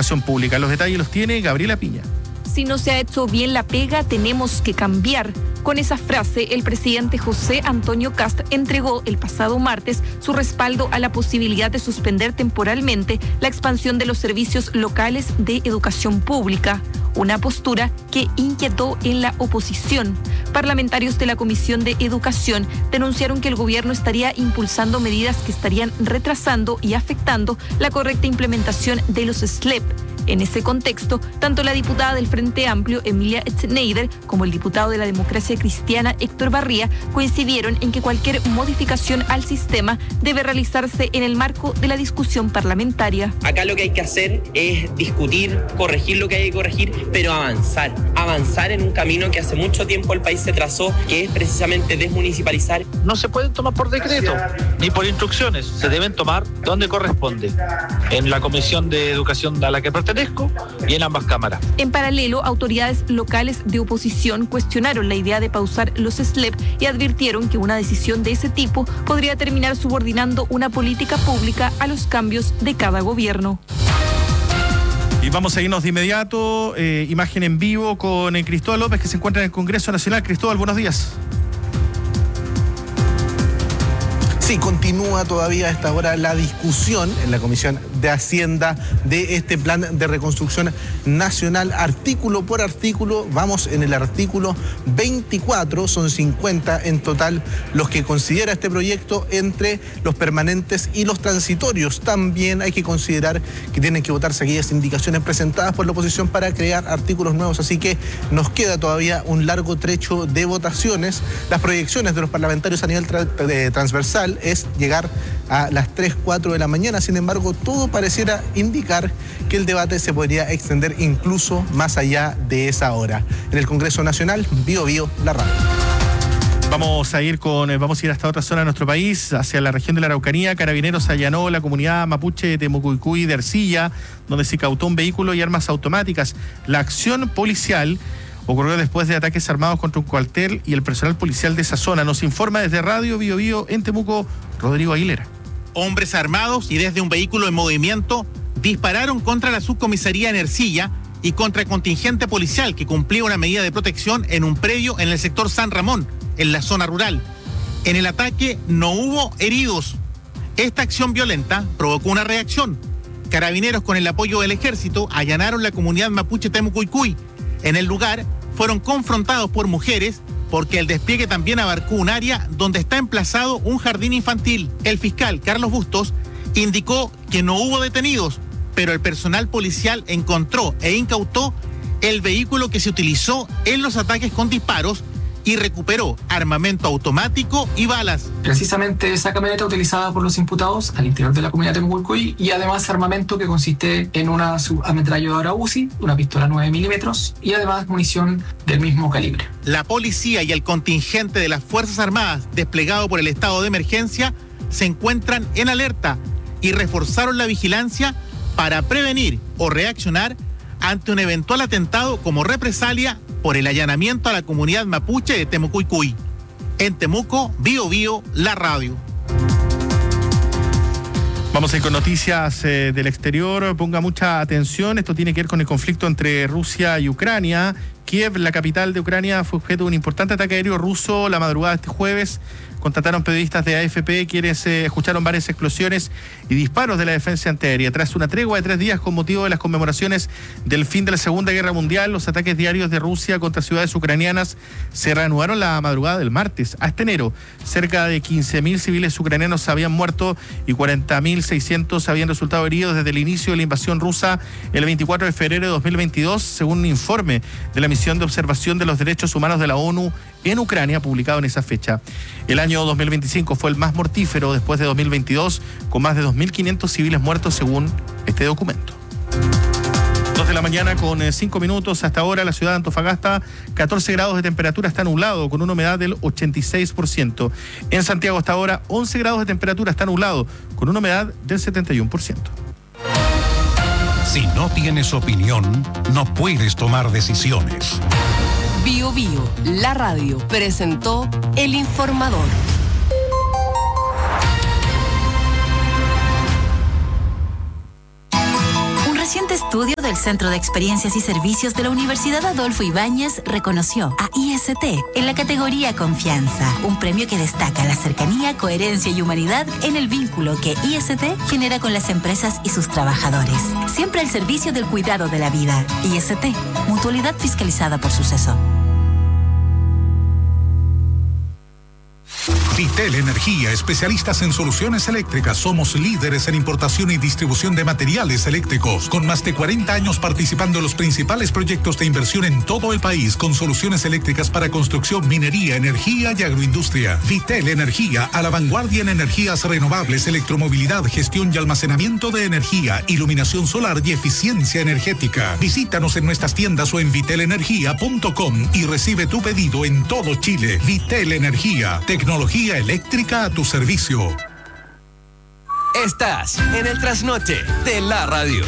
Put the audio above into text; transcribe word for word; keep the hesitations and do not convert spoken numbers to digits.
educación pública. Los detalles los tiene Gabriela Piña. Si no se ha hecho bien la pega, tenemos que cambiar. Con esa frase, el presidente José Antonio Kast entregó el pasado martes su respaldo a la posibilidad de suspender temporalmente la expansión de los servicios locales de educación pública, una postura que inquietó en la oposición. Parlamentarios de la Comisión de Educación denunciaron que el gobierno estaría impulsando medidas que estarían retrasando y afectando la correcta implementación de los S L E P. En ese contexto, tanto la diputada del Frente Amplio, Emilia Schneider, como el diputado de la Democracia Cristiana, Héctor Barría, coincidieron en que cualquier modificación al sistema debe realizarse en el marco de la discusión parlamentaria. Acá lo que hay que hacer es discutir, corregir lo que hay que corregir, pero avanzar. Avanzar en un camino que hace mucho tiempo el país se trazó, que es precisamente desmunicipalizar. No se pueden tomar por decreto, ni por instrucciones. Se deben tomar donde corresponde, en la Comisión de Educación a la que pertenezco y en ambas cámaras. En paralelo, autoridades locales de oposición cuestionaron la idea de pausar los S L E P y advirtieron que una decisión de ese tipo podría terminar subordinando una política pública a los cambios de cada gobierno. Y vamos a irnos de inmediato, eh, imagen en vivo con eh, Cristóbal López, que se encuentra en el Congreso Nacional. Cristóbal, buenos días. Sí, continúa todavía a esta hora la discusión en la Comisión de Hacienda de este plan de reconstrucción nacional, artículo por artículo. Vamos en el artículo veinticuatro, son cincuenta en total los que considera este proyecto entre los permanentes y los transitorios. También hay que considerar que tienen que votarse aquellas indicaciones presentadas por la oposición para crear artículos nuevos, así que nos queda todavía un largo trecho de votaciones. Las proyecciones de los parlamentarios a nivel tra- de transversal es llegar a las tres, cuatro de la mañana. Sin embargo, todo pareciera indicar que el debate se podría extender incluso más allá de esa hora. En el Congreso Nacional, Bío Bío, la radio. Vamos a ir con, vamos a ir hasta otra zona de nuestro país, hacia la región de la Araucanía. Carabineros allanó la comunidad mapuche de Temucuicui de Ercilla, donde se incautó un vehículo y armas automáticas. La acción policial ocurrió después de ataques armados contra un cuartel y el personal policial de esa zona. Nos informa desde Radio Bío Bío en Temuco, Rodrigo Aguilera. Hombres armados y desde un vehículo en movimiento dispararon contra la subcomisaría en Ercilla y contra el contingente policial que cumplía una medida de protección en un predio en el sector San Ramón, en la zona rural. En el ataque no hubo heridos. Esta acción violenta provocó una reacción. Carabineros, con el apoyo del ejército, allanaron la comunidad mapuche Temucuicui. En el lugar fueron confrontados por mujeres porque el despliegue también abarcó un área donde está emplazado un jardín infantil. El fiscal Carlos Bustos indicó que no hubo detenidos, pero el personal policial encontró e incautó el vehículo que se utilizó en los ataques con disparos y recuperó armamento automático y balas. Precisamente esa camioneta utilizada por los imputados al interior de la comunidad de Temucuicui y además armamento que consiste en una ametralladora U Z I, una pistola nueve milímetros y además munición del mismo calibre. La policía y el contingente de las Fuerzas Armadas desplegado por el estado de emergencia se encuentran en alerta y reforzaron la vigilancia para prevenir o reaccionar ante un eventual atentado como represalia por el allanamiento a la comunidad mapuche de Temucuicui. En Temuco, Bío Bío, la radio. Vamos a ir con noticias eh, del exterior. Ponga mucha atención. Esto tiene que ver con el conflicto entre Rusia y Ucrania. Kiev, la capital de Ucrania, fue objeto de un importante ataque aéreo ruso la madrugada de este jueves. Contrataron periodistas de A F P quienes eh, escucharon varias explosiones y disparos de la defensa antiaérea. Tras una tregua de tres días con motivo de las conmemoraciones del fin de la Segunda Guerra Mundial, los ataques diarios de Rusia contra ciudades ucranianas se reanudaron la madrugada del martes. Hasta enero, cerca de quince mil civiles ucranianos habían muerto y cuarenta mil seiscientos habían resultado heridos desde el inicio de la invasión rusa el veinticuatro de febrero de dos mil veintidós, según un informe de la Misión de Observación de los Derechos Humanos de la ONU en Ucrania, publicado en esa fecha. El año dos mil veinticinco fue el más mortífero después de dos mil veintidós, con más de dos mil quinientos civiles muertos según este documento. Dos de la mañana con cinco minutos. Hasta ahora la ciudad de Antofagasta, catorce grados de temperatura, está nublado con una humedad del ochenta y seis por ciento. En Santiago hasta ahora once grados de temperatura, está nublado con una humedad del setenta y uno por ciento. Si no tienes opinión, no puedes tomar decisiones. Bío Bío, la radio, presentó El Informador. Un reciente estudio estudio del Centro de Experiencias y Servicios de la Universidad Adolfo Ibáñez reconoció a I S T en la categoría Confianza, un premio que destaca la cercanía, coherencia y humanidad en el vínculo que I S T genera con las empresas y sus trabajadores. Siempre al servicio del cuidado de la vida. I S T, mutualidad fiscalizada por Suceso. Vitel Energía, especialistas en soluciones eléctricas. Somos líderes en importación y distribución de materiales eléctricos, con más de cuarenta años participando en los principales proyectos de inversión en todo el país, con soluciones eléctricas para construcción, minería, energía y agroindustria. Vitel Energía, a la vanguardia en energías renovables, electromovilidad, gestión y almacenamiento de energía, iluminación solar y eficiencia energética. Visítanos en nuestras tiendas o en vitel energía punto com y recibe tu pedido en todo Chile. Vitel Energía, tecnología eléctrica a tu servicio. Estás en el trasnoche de la radio.